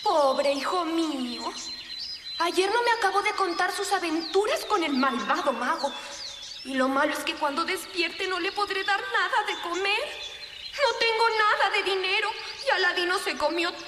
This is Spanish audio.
Pobre hijo mío. Ayer no me acabó de contar sus aventuras con el malvado mago. Y lo malo es que cuando despierte no le podré dar nada de comer. No tengo nada de dinero y Aladino se comió